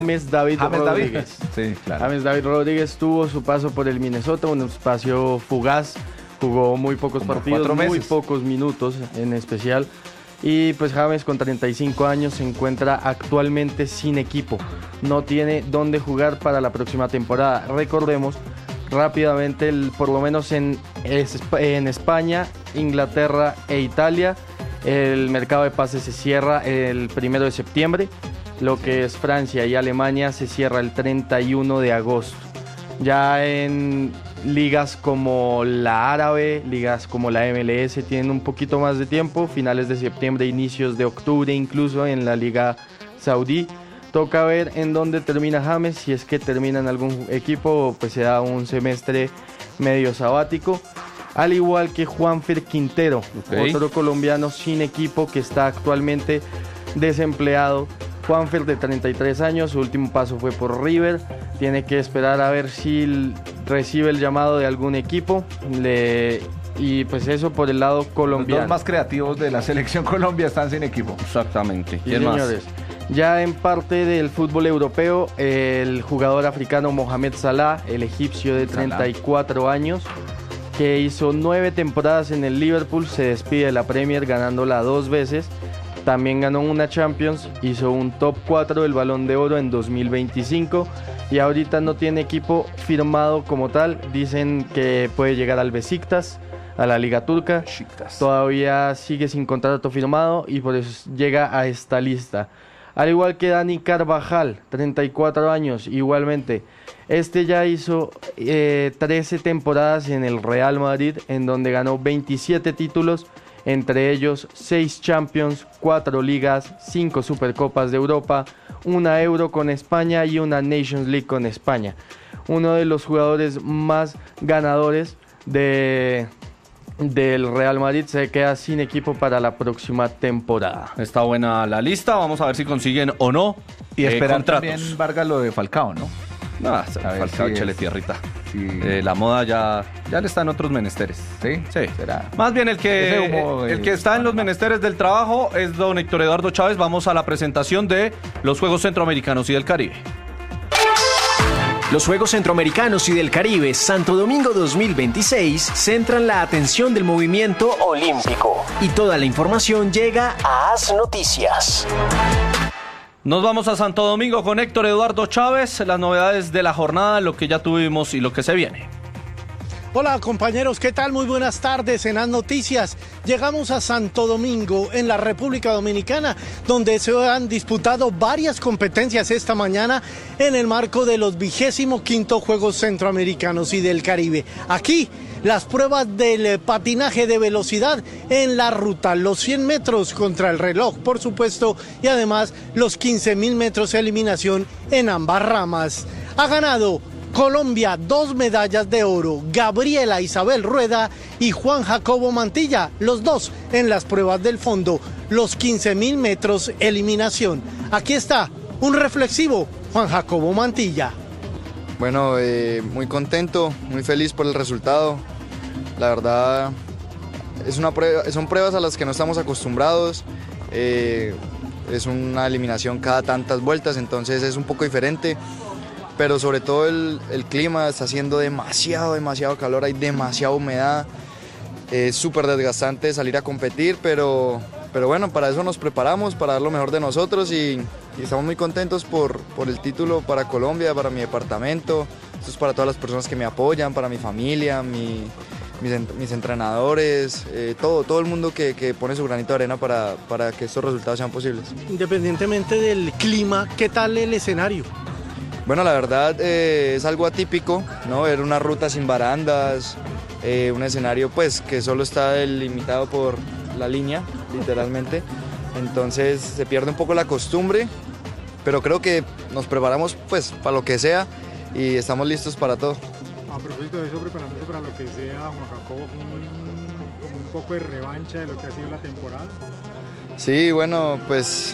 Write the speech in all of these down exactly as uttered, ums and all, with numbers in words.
James David James Rodríguez. David. Sí, claro. James David Rodríguez tuvo su paso por el Minnesota, un espacio fugaz, jugó muy pocos Como partidos, cuatro muy meses. pocos minutos en especial. Y pues James con treinta y cinco años se encuentra actualmente sin equipo. No tiene dónde jugar para la próxima temporada. Recordemos rápidamente, el, por lo menos en, en España, Inglaterra e Italia, el mercado de pases se cierra el primero de septiembre. Lo que es Francia y Alemania se cierra el treinta y uno de agosto. Ya en ligas como la árabe, ligas como la M L S tienen un poquito más de tiempo, finales de septiembre, inicios de octubre, incluso en la liga saudí. Toca ver en dónde termina James, si es que termina en algún equipo, pues se da un semestre medio sabático. Al igual que Juanfer Quintero, Okay. otro colombiano sin equipo que está actualmente desempleado. Juanfer, de treinta y tres años, su último paso fue por River. Tiene que esperar a ver si recibe el llamado de algún equipo. Le... Y pues eso por el lado Los colombiano. dos más creativos de la selección Colombia están sin equipo. Exactamente. Sí, ¿Quién más? señores. Ya en parte del fútbol europeo, el jugador africano Mohamed Salah, el egipcio de treinta y cuatro años, que hizo nueve temporadas en el Liverpool, se despide de la Premier ganándola dos veces. También ganó una Champions, hizo un top cuatro del Balón de Oro en dos mil veinticinco y ahorita no tiene equipo firmado como tal. Dicen que puede llegar al Besiktas, a la Liga Turca. Besiktas. Todavía sigue sin contrato firmado y por eso llega a esta lista. Al igual que Dani Carvajal, treinta y cuatro años, igualmente. Este ya hizo eh, trece temporadas en el Real Madrid, en donde ganó veintisiete títulos, entre ellos seis Champions, cuatro Ligas, cinco Supercopas de Europa, una Euro con España y una Nations League con España. Uno de los jugadores más ganadores de, del Real Madrid, se queda sin equipo para la próxima temporada. Está buena la lista, vamos a ver si consiguen o no. Y eh, esperar contratos. también, Vargas, lo de Falcao, ¿no? No, A ver Falcao, si échale es- tierrita. Sí. Eh, la moda ya, ya le está en otros menesteres. ¿Sí? Sí. ¿Será? Más bien el que, Ese humo, el eh, que está en los menesteres del trabajo es don Héctor Eduardo Chávez. Vamos a la presentación de los Juegos Centroamericanos y del Caribe. Los Juegos Centroamericanos y del Caribe Santo Domingo dos mil veintiséis centran la atención del movimiento olímpico. Y toda la información llega a As Noticias. Nos vamos a Santo Domingo con Héctor Eduardo Chávez, las novedades de la jornada, lo que ya tuvimos y lo que se viene. Hola compañeros, ¿qué tal? Muy buenas tardes en As Noticias. Llegamos a Santo Domingo, en la República Dominicana, donde se han disputado varias competencias esta mañana en el marco de los vigésimo quinto Juegos Centroamericanos y del Caribe. Aquí, las pruebas del patinaje de velocidad en la ruta, los cien metros contra el reloj, por supuesto, y además los quince mil metros de eliminación en ambas ramas. Ha ganado Colombia, dos medallas de oro, Gabriela Isabel Rueda y Juan Jacobo Mantilla, los dos en las pruebas del fondo, los quince mil metros eliminación. Aquí está un reflexivo, Juan Jacobo Mantilla. Bueno, eh, muy contento, muy feliz por el resultado. La verdad, es una prueba, son pruebas a las que no estamos acostumbrados. Eh, es una eliminación cada tantas vueltas, entonces es un poco diferente. Pero sobre todo el, el clima está haciendo demasiado, demasiado calor, hay demasiada humedad. Es súper desgastante salir a competir, pero, pero bueno, para eso nos preparamos, para dar lo mejor de nosotros y, y estamos muy contentos por, por el título para Colombia, para mi departamento. Esto es para todas las personas que me apoyan, para mi familia, mi, mis, mis entrenadores, eh, todo, todo el mundo que, que pone su granito de arena para, para que estos resultados sean posibles. Independientemente del clima, ¿qué tal el escenario? Bueno, la verdad eh, es algo atípico, ¿no? Ver una ruta sin barandas, eh, un escenario pues que solo está delimitado por la línea, literalmente. Entonces se pierde un poco la costumbre, pero creo que nos preparamos pues para lo que sea y estamos listos para todo. A propósito de eso, preparándose para lo que sea, Juan Jacobo, un, como un poco de revancha de lo que ha sido la temporada. Sí, bueno, pues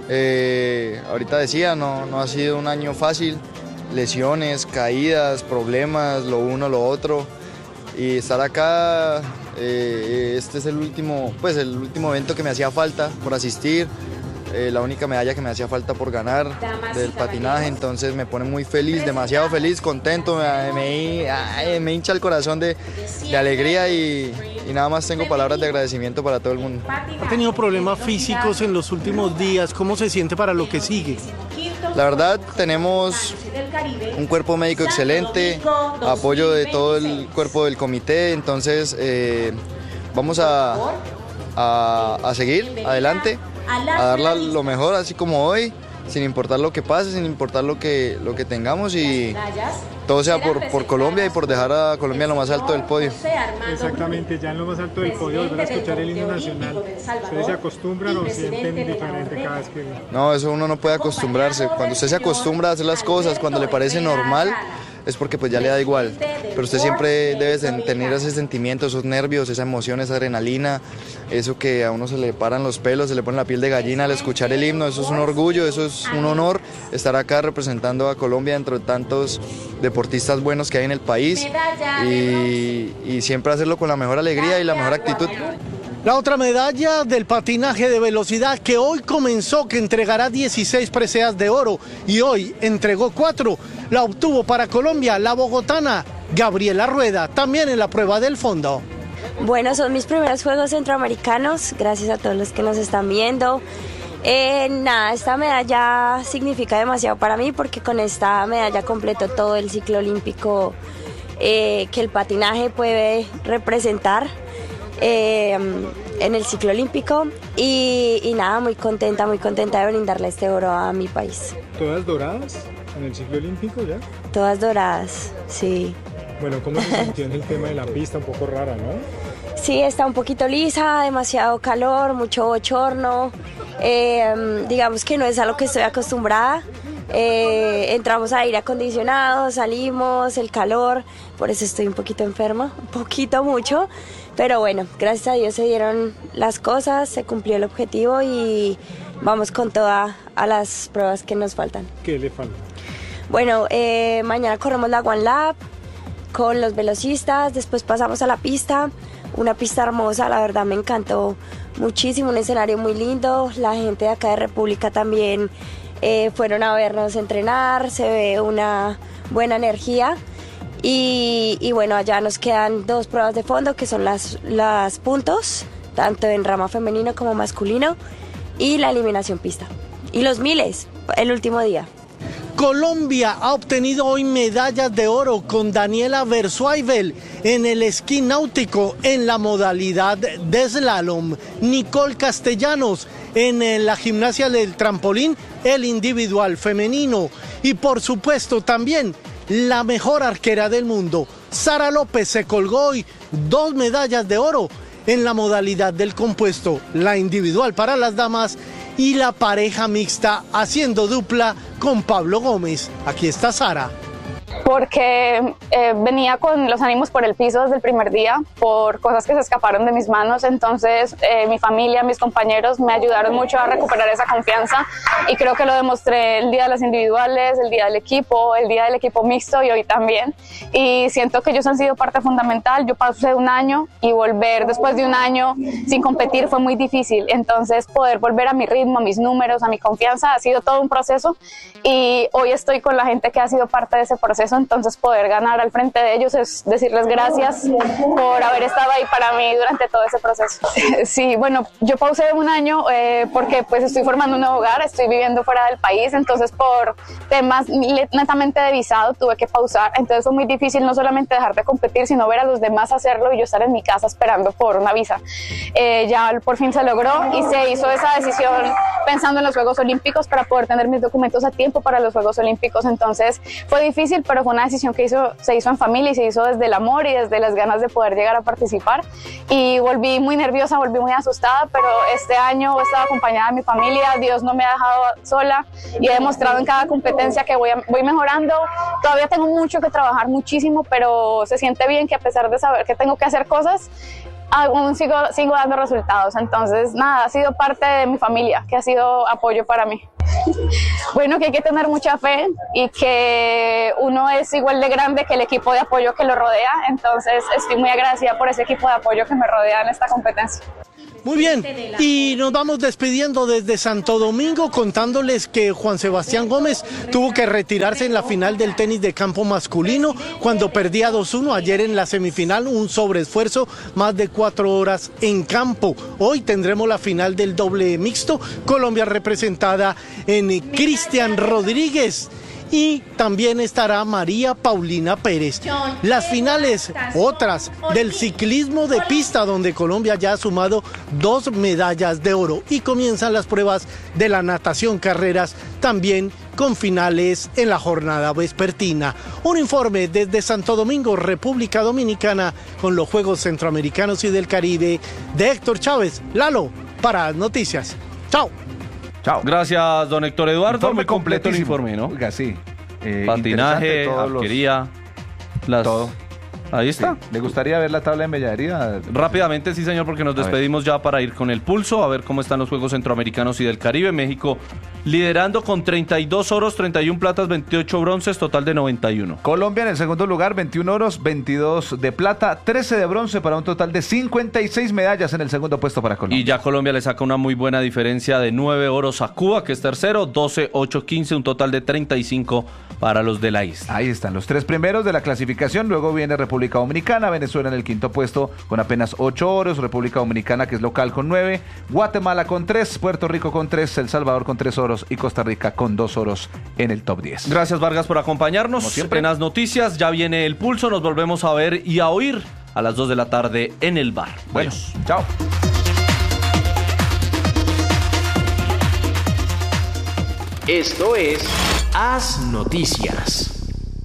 eh, ahorita decía, no, no ha sido un año fácil, lesiones, caídas, problemas, lo uno, lo otro, y estar acá, eh, este es el último, pues el último evento que me hacía falta por asistir, eh, la única medalla que me hacía falta por ganar del patinaje, entonces me pone muy feliz, demasiado feliz, contento, me, me, me hincha el corazón de, de alegría y, y nada más tengo palabras de agradecimiento para todo el mundo. ¿Ha tenido problemas físicos en los últimos días? ¿Cómo se siente para lo que sigue? La verdad, tenemos un cuerpo médico excelente, apoyo de todo el cuerpo del comité, entonces eh, vamos a, a, a seguir adelante, a darla lo mejor, así como hoy, sin importar lo que pase, sin importar lo que, lo que tengamos y todo sea por, por Colombia y por dejar a Colombia en lo más alto del podio. Exactamente, ya en lo más alto del podio, volver a escuchar el himno nacional. ¿Ustedes se acostumbran o sienten diferente cada vez que...? No, eso uno no puede acostumbrarse. Cuando usted se acostumbra a hacer las cosas, cuando le parece normal, es porque pues ya le da igual, pero usted siempre debe tener ese sentimiento, esos nervios, esa emoción, esa adrenalina, eso que a uno se le paran los pelos, se le pone la piel de gallina al escuchar el himno, eso es un orgullo, eso es un honor estar acá representando a Colombia entre tantos deportistas buenos que hay en el país y, y siempre hacerlo con la mejor alegría y la mejor actitud. La otra medalla del patinaje de velocidad que hoy comenzó, que entregará dieciséis preseas de oro y hoy entregó cuatro, la obtuvo para Colombia la bogotana Gabriela Rueda, también en la prueba del fondo. Bueno, son mis primeros Juegos Centroamericanos, gracias a todos los que nos están viendo. Eh, nada, esta medalla significa demasiado para mí porque con esta medalla completo todo el ciclo olímpico eh, que el patinaje puede representar. Eh, en el ciclo olímpico y, y nada, muy contenta, muy contenta de brindarle este oro a mi país. ¿Todas doradas en el ciclo olímpico ya? Todas doradas, sí. Bueno, ¿cómo se sintió en el tema de la pista? Un poco rara, ¿no? Sí, está un poquito lisa, demasiado calor, mucho bochorno, eh, digamos que no es a lo que estoy acostumbrada. Eh, entramos a aire acondicionado, salimos, el calor, por eso estoy un poquito enferma, un poquito mucho, pero bueno, gracias a Dios se dieron las cosas, se cumplió el objetivo y vamos con toda a las pruebas que nos faltan. ¿Qué le falta? Bueno, eh, mañana corremos la One Lap con los velocistas, después pasamos a la pista, una pista hermosa, la verdad me encantó muchísimo, un escenario muy lindo, la gente de acá de República también eh, fueron a vernos entrenar, se ve una buena energía y, y bueno, allá nos quedan dos pruebas de fondo que son las, las puntos, tanto en rama femenino como masculino y la eliminación pista y los miles, el último día. Colombia ha obtenido hoy medallas de oro con Daniela Versuaibel en el esquí náutico en la modalidad de slalom, Nicole Castellanos en la gimnasia del trampolín, el individual femenino y por supuesto también la mejor arquera del mundo, Sara López, se colgó hoy dos medallas de oro en la modalidad del compuesto, la individual para las damas y la pareja mixta haciendo dupla con Pablo Gómez. Aquí está Sara. Porque eh, venía con los ánimos por el piso desde el primer día, por cosas que se escaparon de mis manos, entonces eh, mi familia, mis compañeros me ayudaron mucho a recuperar esa confianza y creo que lo demostré el día de las individuales, el día del equipo, el día del equipo mixto y hoy también, y siento que ellos han sido parte fundamental. Yo pasé un año y volver después de un año sin competir fue muy difícil, entonces poder volver a mi ritmo, a mis números, a mi confianza ha sido todo un proceso y hoy estoy con la gente que ha sido parte de ese proceso. Entonces poder ganar al frente de ellos es decirles gracias por haber estado ahí para mí durante todo ese proceso. Sí, bueno, yo pausé un año eh, porque pues estoy formando un nuevo hogar, estoy viviendo fuera del país, entonces por temas netamente de visado tuve que pausar, entonces fue muy difícil no solamente dejar de competir, sino ver a los demás hacerlo y yo estar en mi casa esperando por una visa. Eh, ya por fin se logró y se hizo esa decisión pensando en los Juegos Olímpicos para poder tener mis documentos a tiempo para los Juegos Olímpicos, entonces fue difícil, pero fue una decisión que hizo, se hizo en familia y se hizo desde el amor y desde las ganas de poder llegar a participar y volví muy nerviosa, volví muy asustada, pero este año he estado acompañada de mi familia, Dios no me ha dejado sola y he demostrado en cada competencia que voy, a, voy mejorando. Todavía tengo mucho que trabajar, muchísimo, pero se siente bien que a pesar de saber que tengo que hacer cosas, aún sigo, sigo dando resultados, entonces nada, ha sido parte de mi familia, que ha sido apoyo para mí. Bueno, que hay que tener mucha fe y que uno es igual de grande que el equipo de apoyo que lo rodea, entonces estoy muy agradecida por ese equipo de apoyo que me rodea en esta competencia. Muy bien, y nos vamos despidiendo desde Santo Domingo contándoles que Juan Sebastián Gómez tuvo que retirarse en la final del tenis de campo masculino cuando perdía dos uno ayer en la semifinal, un sobreesfuerzo, más de cuatro horas en campo. Hoy tendremos la final del doble mixto, Colombia representada en Cristian Rodríguez. Y también estará María Paulina Pérez. Las finales, otras, del ciclismo de pista, donde Colombia ya ha sumado dos medallas de oro. Y comienzan las pruebas de la natación carreras, también con finales en la jornada vespertina. Un informe desde Santo Domingo, República Dominicana, con los Juegos Centroamericanos y del Caribe, de Héctor Chávez. Lalo, para Noticias. Chao. Chao. Gracias, don Héctor Eduardo. Informe Muy completo el informe, ¿no? Oiga, sí. Eh, Patinaje, todos arquería, los... las... todo. Ahí está. Sí. ¿Le gustaría ver la tabla de medalla? Rápidamente, sí, señor, porque nos despedimos ya para ir con el pulso, a ver cómo están los Juegos Centroamericanos y del Caribe. México liderando con treinta y dos oros, treinta y una platas, veintiocho bronces, total de noventa y uno. Colombia en el segundo lugar, veintiún oros, veintidós de plata, trece de bronce, para un total de cincuenta y seis medallas en el segundo puesto para Colombia. Y ya Colombia le saca una muy buena diferencia de nueve oros a Cuba, que es tercero, doce, ocho, quince, un total de treinta y cinco para los de la isla. Ahí están los tres primeros de la clasificación, luego viene República Dominicana, Venezuela en el quinto puesto con apenas ocho oros, República Dominicana, que es local, con nueve, Guatemala con tres, Puerto Rico con tres, El Salvador con tres oros y Costa Rica con dos oros en el top diez. Gracias, Vargas, por acompañarnos en las noticias. Ya viene el pulso, nos volvemos a ver y a oír a las dos de la tarde en el bar. Bueno, chao. Esto es Haz Noticias.